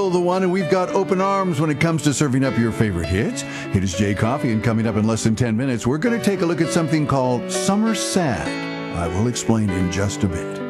The one, and we've got open arms when it comes to serving up your favorite hits. It is Jay Coffee, and coming up in less than 10 minutes, we're going to take a look at something called Summer Sad. I will explain in just a bit.